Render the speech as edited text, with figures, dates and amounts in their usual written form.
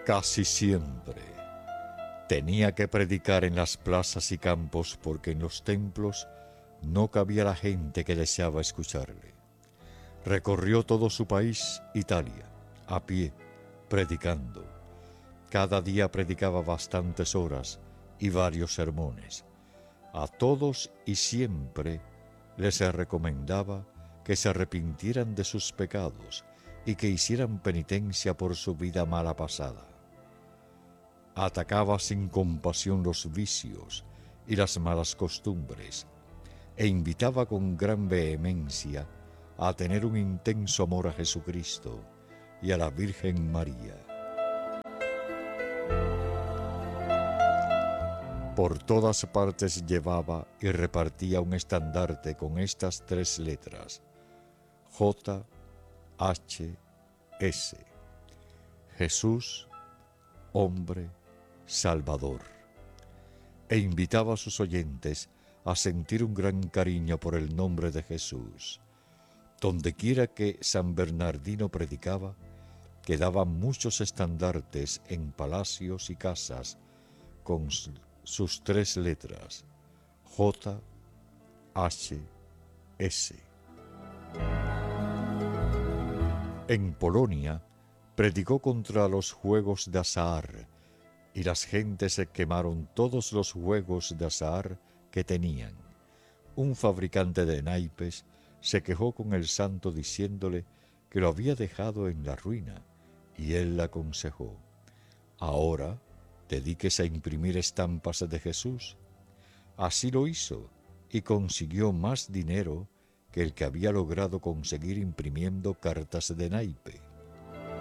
Casi siempre tenía que predicar en las plazas y campos porque en los templos no cabía la gente que deseaba escucharle. Recorrió todo su país, Italia, a pie, predicando. Cada día predicaba bastantes horas y varios sermones. A todos y siempre les recomendaba que se arrepintieran de sus pecados y que hicieran penitencia por su vida mala pasada. Atacaba sin compasión los vicios y las malas costumbres e invitaba con gran vehemencia a tener un intenso amor a Jesucristo y a la Virgen María. Por todas partes llevaba y repartía un estandarte con estas 3 letras: J, H, S. Jesús, hombre, Salvador. E invitaba a sus oyentes a sentir un gran cariño por el nombre de Jesús. Dondequiera que San Bernardino predicaba, quedaban muchos estandartes en palacios y casas con sus 3 letras, J, H, S. En Polonia predicó contra los juegos de azar y las gentes se quemaron todos los juegos de azar que tenían. Un fabricante de naipes se quejó con el santo diciéndole que lo había dejado en la ruina, y él le aconsejó: ahora dedíquese a imprimir estampas de Jesús. Así lo hizo y consiguió más dinero que el que había logrado conseguir imprimiendo cartas de naipe.